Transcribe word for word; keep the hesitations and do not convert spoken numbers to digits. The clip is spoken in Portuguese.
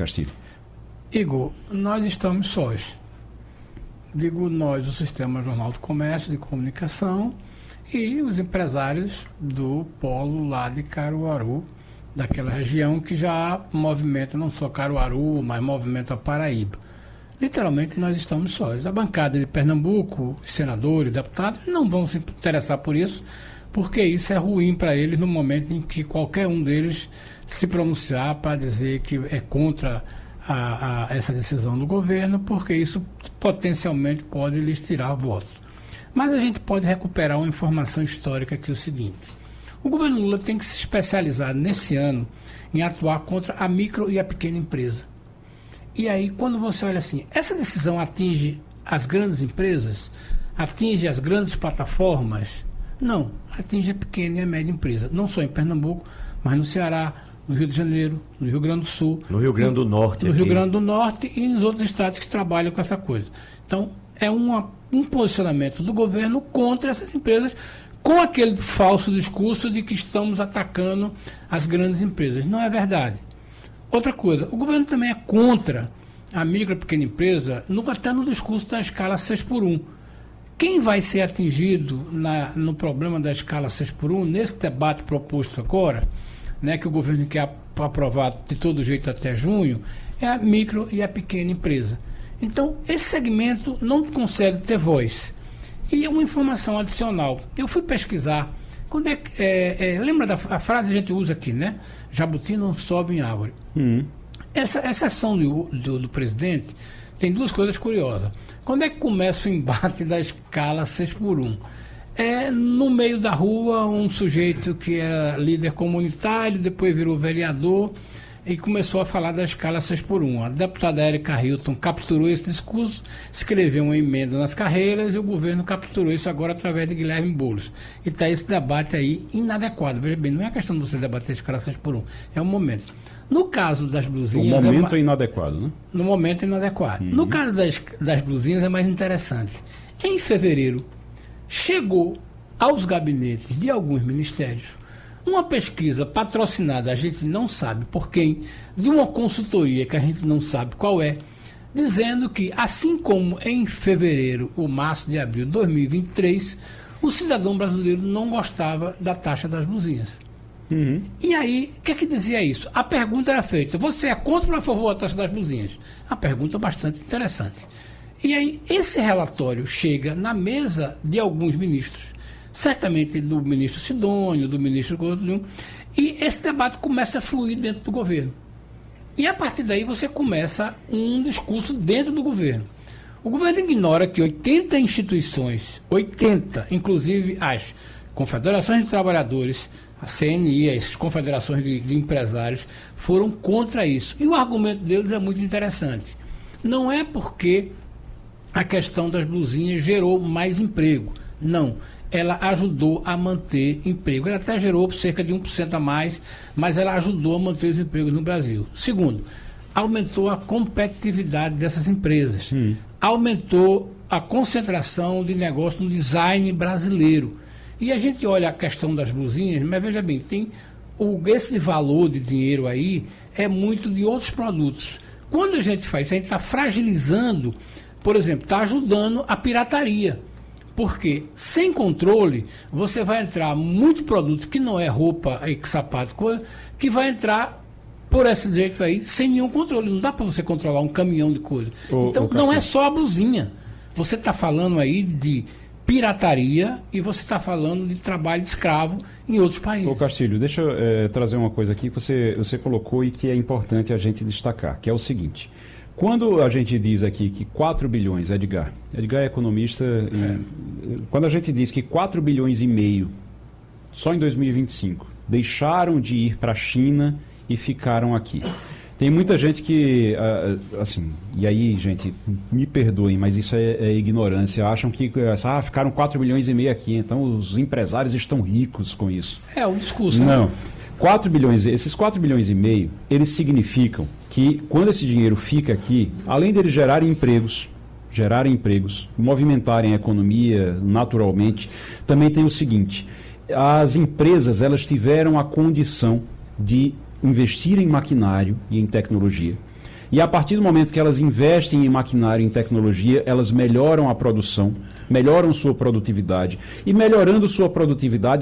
Castilho? Igor, nós estamos sós. Digo nós, o Sistema Jornal do Comércio, de Comunicação, e os empresários do polo lá de Caruaru, daquela região que já movimenta não só Caruaru, mas movimenta a Paraíba. Literalmente nós estamos sós. A bancada de Pernambuco, senadores, deputados, não vão se interessar por isso, porque isso é ruim para eles no momento em que qualquer um deles se pronunciar para dizer que é contra a, a, essa decisão do governo, porque isso potencialmente pode lhes tirar votos. Mas a gente pode recuperar uma informação histórica que é o seguinte: o governo Lula tem que se especializar nesse ano em atuar contra a micro e a pequena empresa. E aí, quando você olha assim, essa decisão atinge as grandes empresas? Atinge as grandes plataformas? Não, atinge a pequena e a média empresa. Não só em Pernambuco, mas no Ceará, no Rio de Janeiro, no Rio Grande do Sul. No Rio Grande do Norte. No aqui. Rio Grande do Norte e nos outros estados que trabalham com essa coisa. Então, é uma, um posicionamento do governo contra essas empresas, com aquele falso discurso de que estamos atacando as grandes empresas. Não é verdade. Outra coisa, o governo também é contra a micro e pequena empresa, no, até no discurso da escala seis por um. Quem vai ser atingido na, no problema da escala seis por um, nesse debate proposto agora, né, que o governo quer aprovar de todo jeito até junho, é a micro e a pequena empresa. Então, esse segmento não consegue ter voz. E uma informação adicional, eu fui pesquisar, quando é, é, é, lembra da a frase que a gente usa aqui, né? Jabuti não sobe em árvore. Hum. Essa, essa ação do, do, do presidente tem duas coisas curiosas. Quando é que começa o embate da escala seis por um? É no meio da rua, um sujeito que é líder comunitário, depois virou vereador e começou a falar da escala seis por um. A deputada Érica Hilton capturou esse discurso, escreveu uma emenda nas carreiras e o governo capturou isso agora através de Guilherme Boulos. E está esse debate aí inadequado. Veja bem, não é questão de você debater a escala seis por um, é um momento. No caso das blusinhas... O momento é, é inadequado, né? No momento é inadequado. Uhum. No caso das, das blusinhas é mais interessante. Em fevereiro, chegou aos gabinetes de alguns ministérios uma pesquisa patrocinada, a gente não sabe por quem, de uma consultoria que a gente não sabe qual é, dizendo que, assim como em fevereiro ou março de abril de dois mil e vinte e três, o cidadão brasileiro não gostava da taxa das blusinhas. Uhum. E aí, o que é que dizia isso? A pergunta era feita: você é contra ou a favor da taxa das blusinhas? A pergunta bastante interessante. E aí, esse relatório chega na mesa de alguns ministros, certamente do ministro Sidônio, do ministro Gordon, e esse debate começa a fluir dentro do governo. E a partir daí você começa um discurso dentro do governo. O governo ignora que oitenta instituições, oitenta, inclusive as confederações de trabalhadores, a C N I, as confederações de, de empresários, foram contra isso. E o argumento deles é muito interessante. Não é porque a questão das blusinhas gerou mais emprego. Não. Ela ajudou a manter emprego. Ela até gerou cerca de um por cento a mais, mas ela ajudou a manter os empregos no Brasil. Segundo, aumentou a competitividade dessas empresas. Hum. Aumentou a concentração de negócio no design brasileiro. E a gente olha a questão das blusinhas, mas veja bem, tem o, esse valor de dinheiro aí é muito de outros produtos. Quando a gente faz isso, a gente está fragilizando, por exemplo, está ajudando a pirataria. Porque, sem controle, você vai entrar muito produto que não é roupa, e sapato, coisa, que vai entrar por esse jeito aí, sem nenhum controle. Não dá para você controlar um caminhão de coisa. Ô, então, ô, não é só a blusinha. Você está falando aí de pirataria e você está falando de trabalho de escravo em outros países. Ô Castilho, deixa eu é, trazer uma coisa aqui que você, você colocou e que é importante a gente destacar, que é o seguinte. Quando a gente diz aqui que quatro bilhões, Edgar, Edgar é economista, é. E, quando a gente diz que quatro bilhões e meio, só em dois mil e vinte e cinco, deixaram de ir para a China e ficaram aqui. Tem muita gente que, assim, e aí, gente, me perdoem, mas isso é, é ignorância, acham que ah, ficaram quatro bilhões e meio aqui, então os empresários estão ricos com isso. É o discurso. Não, né? quatro bilhões, esses quatro bilhões e meio, eles significam que quando esse dinheiro fica aqui, além deles gerarem empregos, gerarem empregos, movimentarem a economia naturalmente, também tem o seguinte, as empresas, elas tiveram a condição de investir em maquinário e em tecnologia, E a partir do momento que elas investem em maquinário, em tecnologia, elas melhoram a produção, melhoram sua produtividade. E melhorando sua produtividade,